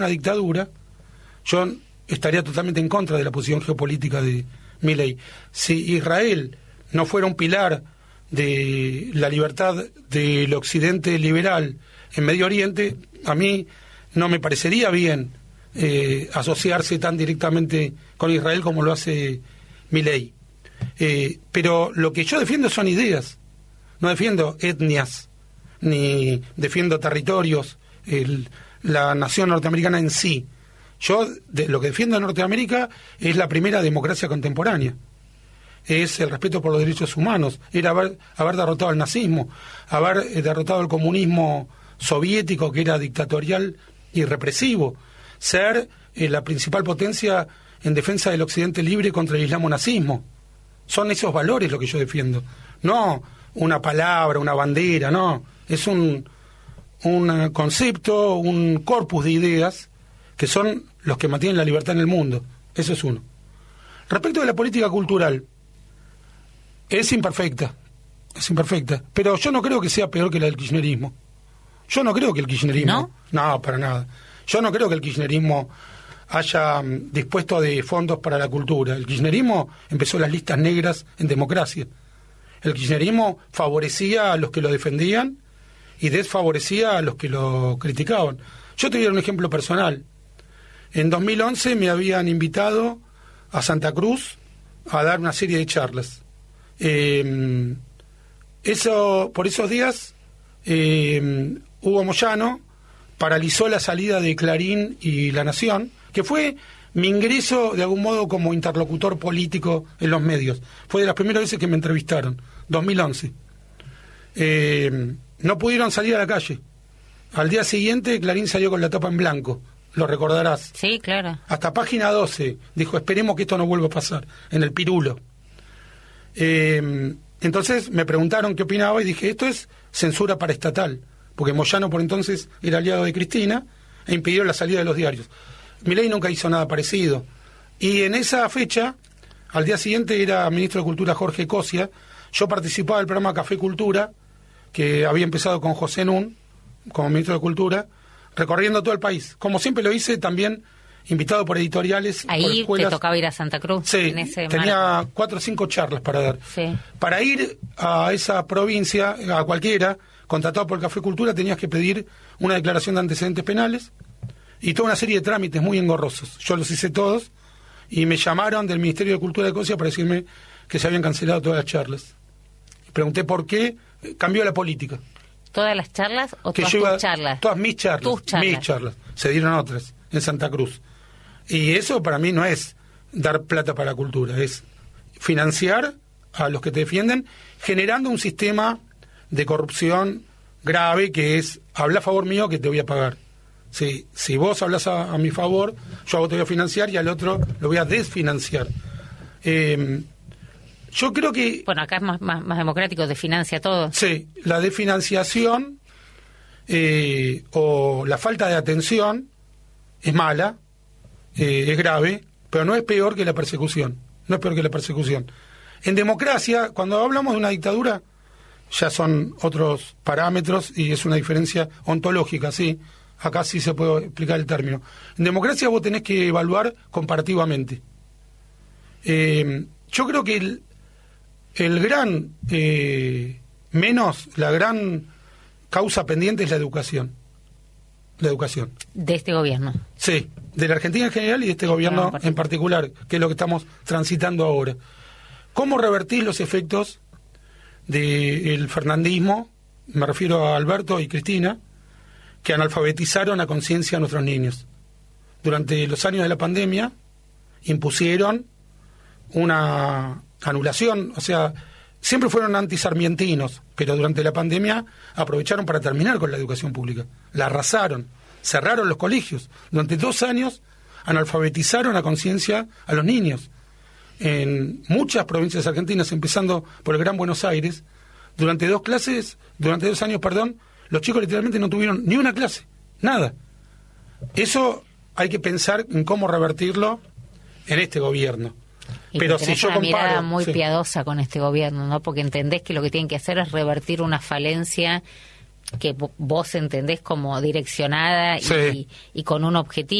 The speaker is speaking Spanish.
una dictadura, yo estaría totalmente en contra de la posición geopolítica de Milei. Si Israel no fuera un pilar de la libertad del occidente liberal en Medio Oriente, a mí no me parecería bien asociarse tan directamente con Israel como lo hace Milei. Pero lo que yo defiendo son ideas, no defiendo etnias, ni defiendo territorios, la nación norteamericana en sí. Yo lo que defiendo en Norteamérica es la primera democracia contemporánea, es el respeto por los derechos humanos, era haber derrotado al nazismo, haber derrotado al comunismo soviético, que era dictatorial y represivo, ser la principal potencia en defensa del occidente libre contra el islamo-nazismo. Son esos valores lo que yo defiendo, no una palabra, una bandera, no, es un concepto, un corpus de ideas que son los que mantienen la libertad en el mundo. Eso es uno. Respecto de la política cultural, es imperfecta, pero yo no creo que sea peor que la del kirchnerismo. Yo no creo que el kirchnerismo... No, para nada. Yo no creo que el kirchnerismo haya dispuesto de fondos para la cultura. El kirchnerismo empezó las listas negras en democracia. El kirchnerismo favorecía a los que lo defendían y desfavorecía a los que lo criticaban. Yo te voy a dar un ejemplo personal. En 2011 me habían invitado a Santa Cruz a dar una serie de charlas. Por esos días, Hugo Moyano paralizó la salida de Clarín y La Nación, que fue mi ingreso de algún modo como interlocutor político en los medios. Fue de las primeras veces que me entrevistaron, 2011. No pudieron salir a la calle. Al día siguiente Clarín salió con la tapa en blanco, lo recordarás. Sí, claro. Hasta página 12 dijo, esperemos que esto no vuelva a pasar, en el Pirulo. Entonces me preguntaron qué opinaba y dije, esto es censura paraestatal, porque Moyano por entonces era aliado de Cristina e impidió la salida de los diarios. Milei nunca hizo nada parecido. Y en esa fecha, al día siguiente era ministro de Cultura Jorge Cosia. Yo participaba del programa Café Cultura, que había empezado con José Nun, como ministro de Cultura, recorriendo todo el país. Como siempre lo hice, también invitado por editoriales. Ahí por te tocaba ir a Santa Cruz. Sí, en ese tenía marco. 4 o 5 charlas para dar. Sí. Para ir a esa provincia, a cualquiera, contratado por Café Cultura, tenías que pedir una declaración de antecedentes penales y toda una serie de trámites muy engorrosos. Yo los hice todos y me llamaron del Ministerio de Cultura de Cosia para decirme que se habían cancelado todas las charlas. Pregunté por qué. Cambió la política. ¿Todas las charlas o que todas tus charlas? Todas mis charlas. Tus charlas. Mis charlas. Se dieron otras en Santa Cruz. Y eso para mí no es dar plata para la cultura, es financiar a los que te defienden, generando un sistema de corrupción grave que es, habla a favor mío que te voy a pagar. Si vos hablas a mi favor, yo a vos te voy a financiar y al otro lo voy a desfinanciar. Yo creo que... Bueno, acá es más democrático, desfinancia todo. Sí, la desfinanciación o la falta de atención es mala, es grave, pero no es peor que la persecución. No es peor que la persecución. En democracia, cuando hablamos de una dictadura, ya son otros parámetros y es una diferencia ontológica, sí. Acá sí se puede explicar el término. En democracia vos tenés que evaluar comparativamente. Yo creo que la gran causa pendiente es la educación. La educación. ¿De este gobierno? Sí, de la Argentina en general y de este gobierno en particular, que es lo que estamos transitando ahora. ¿Cómo revertir los efectos del fernandismo? Me refiero a Alberto y Cristina, que analfabetizaron a conciencia a nuestros niños. Durante los años de la pandemia impusieron una anulación, o sea, siempre fueron antisarmientinos, pero durante la pandemia aprovecharon para terminar con la educación pública. La arrasaron, cerraron los colegios. Durante 2 años analfabetizaron a conciencia a los niños. En muchas provincias argentinas, empezando por el Gran Buenos Aires, durante 2 años, los chicos literalmente no tuvieron ni una clase, nada. Eso hay que pensar en cómo revertirlo en este gobierno. Y pero si yo una comparo, mirada muy piadosa con este gobierno, ¿no? Porque entendés que lo que tienen que hacer es revertir una falencia que vos entendés como direccionada Sí. y con un objetivo.